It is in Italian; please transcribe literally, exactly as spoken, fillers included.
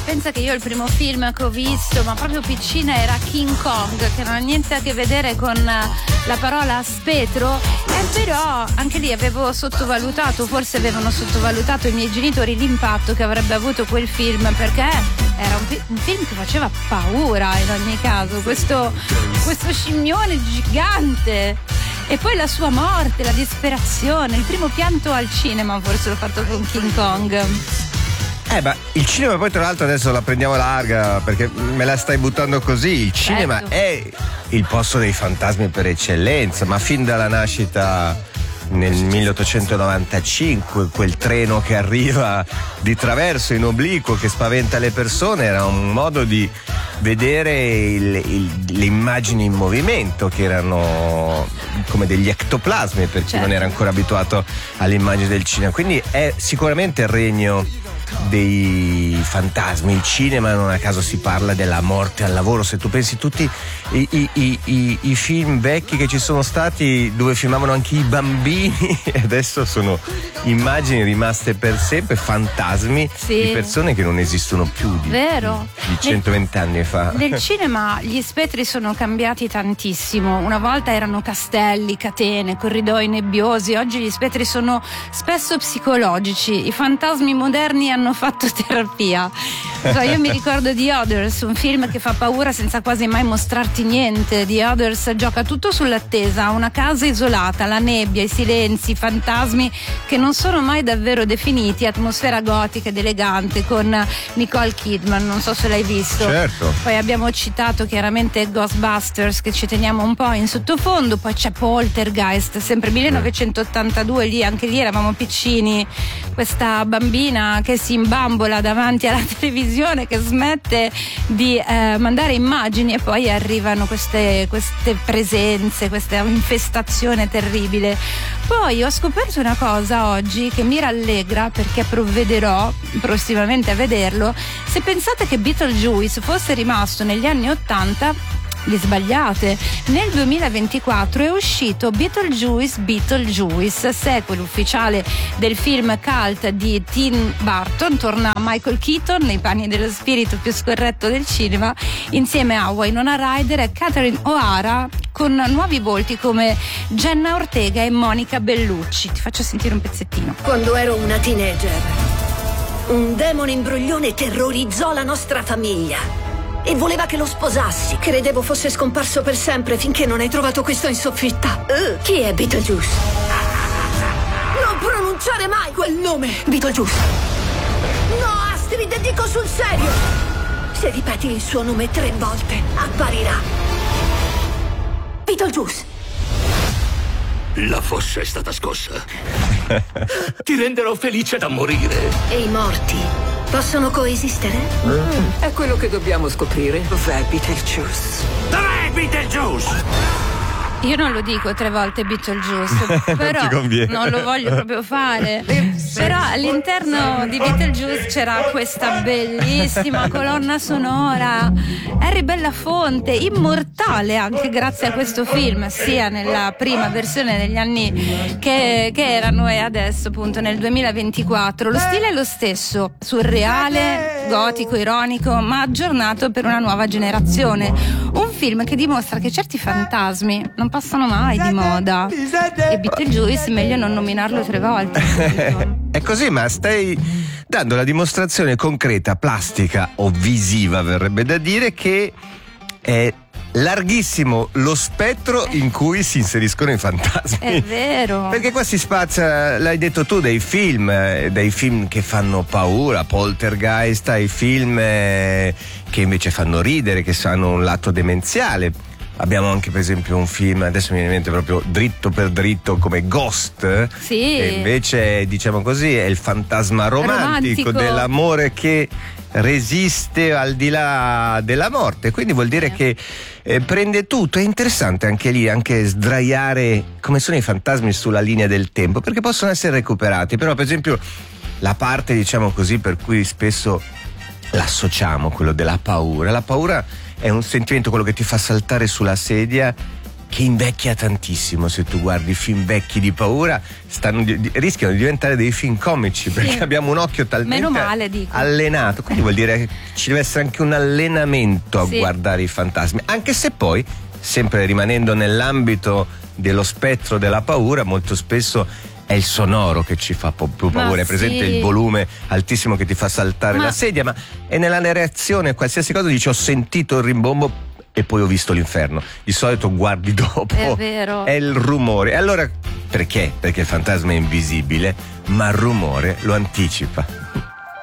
pensa che io il primo film che ho visto, ma proprio piccina, era King Kong, che non ha niente a che vedere con la parola spettro, e però anche lì avevo sottovalutato, forse avevano sottovalutato i miei genitori l'impatto che avrebbe avuto quel film, perché era un, fi- un film che faceva paura in ogni caso, questo, questo scimmione gigante. E poi la sua morte, la disperazione, il primo pianto al cinema forse l'ho fatto con King Kong. Eh, ma il cinema poi tra l'altro adesso la prendiamo larga perché me la stai buttando così. Il cinema certo. È il posto dei fantasmi per eccellenza, ma fin dalla nascita nel milleottocentonovantacinque quel treno che arriva di traverso in obliquo che spaventa le persone era un modo di vedere il, il, le immagini in movimento, che erano come degli ectoplasmi per chi certo. non era ancora abituato alle immagini del cinema, quindi è sicuramente il regno dei fantasmi. Il cinema, non a caso si parla della morte al lavoro. Se tu pensi tutti i, i, i, i, i film vecchi che ci sono stati dove filmavano anche i bambini e adesso sono immagini rimaste per sempre, fantasmi sì. di persone che non esistono più di, Vero. di centoventi nel, anni fa. Nel cinema gli spettri sono cambiati tantissimo. Una volta erano castelli, catene, corridoi nebbiosi, oggi gli spettri sono spesso psicologici. I fantasmi moderni hanno fatto terapia. So, io mi ricordo The Others, un film che fa paura senza quasi mai mostrarti niente. The Others gioca tutto sull'attesa, una casa isolata, la nebbia, i silenzi, i fantasmi che non sono mai davvero definiti, atmosfera gotica ed elegante con Nicole Kidman, non so se l'hai visto. Certo. Poi abbiamo citato chiaramente Ghostbusters, che ci teniamo un po' in sottofondo, poi c'è Poltergeist, sempre millenovecentottantadue, lì anche lì eravamo piccini, questa bambina che si imbambola davanti alla televisione, che smette di eh, mandare immagini e poi arrivano queste, queste presenze, questa infestazione terribile. Poi ho scoperto una cosa oggi che mi rallegra, perché provvederò prossimamente a vederlo. Se pensate che Beetlejuice fosse rimasto negli anni ottanta, vi sbagliate. Nel duemilaventiquattro è uscito Beetlejuice Beetlejuice, sequel ufficiale del film cult di Tim Burton. Torna Michael Keaton nei panni dello spirito più scorretto del cinema, insieme a Winona Ryder e Catherine O'Hara, con nuovi volti come Jenna Ortega e Monica Bellucci. Ti faccio sentire un pezzettino. Quando ero una teenager, un demone imbroglione terrorizzò la nostra famiglia e voleva che lo sposassi. Credevo fosse scomparso per sempre finché non hai trovato questo in soffitta. Uh, chi è Beetlejuice? Non pronunciare mai quel nome! Beetlejuice! No, Astrid, dico sul serio! Se ripeti il suo nome tre volte, apparirà. Beetlejuice! La fossa è stata scossa. Ti renderò felice da morire. E i morti possono coesistere? Mm, è quello che dobbiamo scoprire. Dov'è Beetlejuice? Dov'è Beetlejuice? Io non lo dico tre volte Beetlejuice, però non, non lo voglio proprio fare. Però all'interno di Beetlejuice c'era questa bellissima colonna sonora, Harry Belafonte, immortale anche grazie a questo film, sia nella prima versione degli anni che, che erano e adesso appunto nel duemilaventiquattro. Lo stile è lo stesso, surreale, gotico, ironico, ma aggiornato per una nuova generazione. Un film che dimostra che certi fantasmi non passano mai di moda, e Beetlejuice meglio non nominarlo tre volte. È così, ma stai dando la dimostrazione concreta, plastica o visiva, verrebbe da dire, che è larghissimo lo spettro in cui si inseriscono i fantasmi. È vero. Perché qua si spazia, l'hai detto tu, dei film, dei film che fanno paura, Poltergeist, ai film che invece fanno ridere, che hanno un lato demenziale. Abbiamo anche per esempio un film, adesso mi viene in mente proprio dritto per dritto, come Ghost, sì. E invece, diciamo così, è il fantasma romantico, romantico. dell'amore che resiste al di là della morte, quindi vuol dire che eh, prende tutto. È interessante anche lì, anche sdraiare come sono i fantasmi sulla linea del tempo, perché possono essere recuperati, però per esempio la parte, diciamo così, per cui spesso l'associamo, quello della paura. La paura è un sentimento, quello che ti fa saltare sulla sedia che invecchia tantissimo. Se tu guardi film vecchi di paura, stanno, di, rischiano di diventare dei film comici, perché sì. abbiamo un occhio talmente Meno male, dico. allenato. Quindi vuol dire che ci deve essere anche un allenamento a sì. guardare i fantasmi, anche se poi, sempre rimanendo nell'ambito dello spettro della paura, molto spesso è il sonoro che ci fa più paura. È presente sì. il volume altissimo che ti fa saltare ma... la sedia, ma è nella reazione qualsiasi cosa dici ho sentito il rimbombo e poi ho visto l'inferno. Di solito guardi dopo, è vero, è il rumore. E allora perché? Perché il fantasma è invisibile, ma il rumore lo anticipa.